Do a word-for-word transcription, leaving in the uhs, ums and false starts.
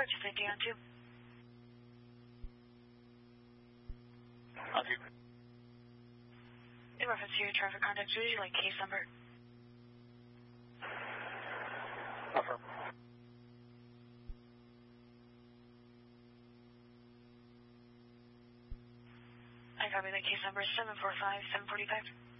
just safety on two. On two. In reference to your traffic contact, would you like case number? Affirm. I copy that case number is seven four five, seven forty-five.